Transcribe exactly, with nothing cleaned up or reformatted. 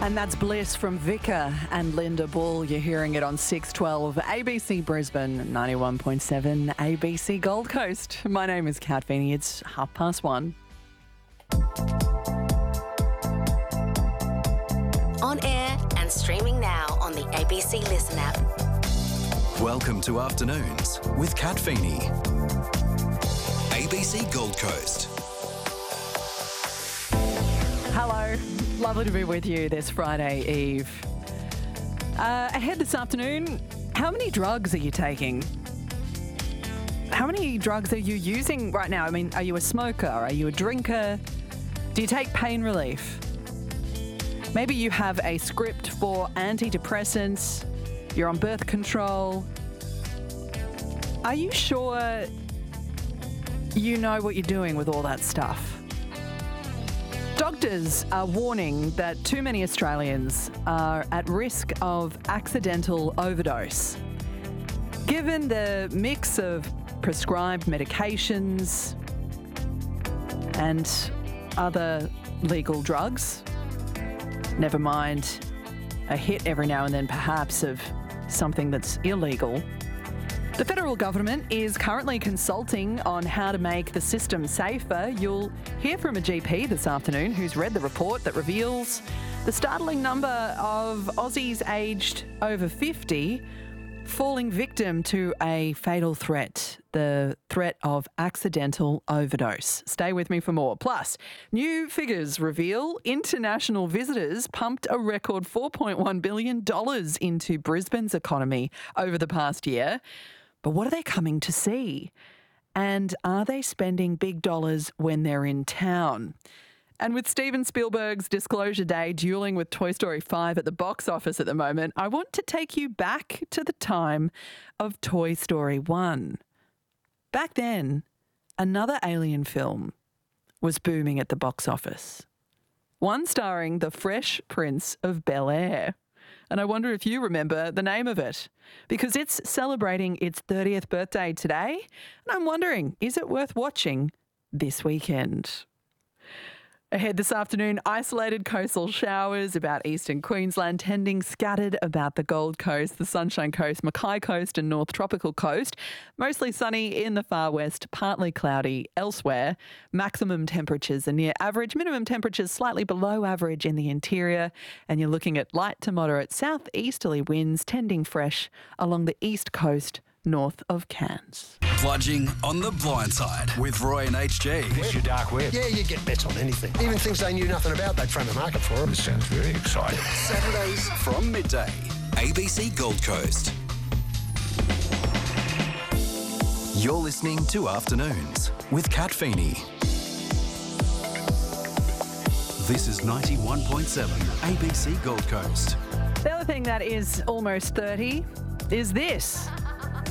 And that's Bliss from Vicar and Linda Bull. You're hearing it on six twelve A B C Brisbane, ninety-one point seven A B C Gold Coast. My name is Kat Feeney. It's half past one. On air and streaming now on the A B C Listen app. Welcome to Afternoons with Kat Feeney. A B C Gold Coast. Hello. Lovely to be with you this Friday Eve. Uh, ahead this afternoon, how many drugs are you taking? How many drugs are you using right now? I mean, are you a smoker? Are you a drinker? Do you take pain relief? Maybe you have a script for antidepressants. You're on birth control. Are you sure you know what you're doing with all that stuff? Doctors are warning that too many Australians are at risk of accidental overdose. Given the mix of prescribed medications and other legal drugs, never mind a hit every now and then perhaps of something that's illegal, the federal government is currently consulting on how to make the system safer. You'll hear from a G P this afternoon who's read the report that reveals the startling number of Aussies aged over fifty falling victim to a fatal threat, the threat of accidental overdose. Stay with me for more. Plus, new figures reveal international visitors pumped a record four point one billion dollars into Brisbane's economy over the past year. But what are they coming to see? And are they spending big dollars when they're in town? And with Steven Spielberg's Disclosure Day dueling with Toy Story five at the box office at the moment, I want to take you back to the time of Toy Story one. Back then, another alien film was booming at the box office. One starring the Fresh Prince of Bel-Air. And I wonder if you remember the name of it, because it's celebrating its thirtieth birthday today. And I'm wondering, is it worth watching this weekend? Ahead this afternoon, isolated coastal showers about eastern Queensland, tending scattered about the Gold Coast, the Sunshine Coast, Mackay Coast and North Tropical Coast. Mostly sunny in the far west, partly cloudy elsewhere. Maximum temperatures are near average, minimum temperatures slightly below average in the interior. And you're looking at light to moderate southeasterly winds, tending fresh along the east coast north of Cairns. Bludging on the blind side with Roy and H G. It's your dark web. Yeah, you get bets on anything. Even things they knew nothing about, they'd frame a market for them. This sounds very exciting. Saturdays from midday. A B C Gold Coast. You're listening to Afternoons with Kat Feeney. This is ninety-one point seven A B C Gold Coast. The other thing that is almost thirty is this.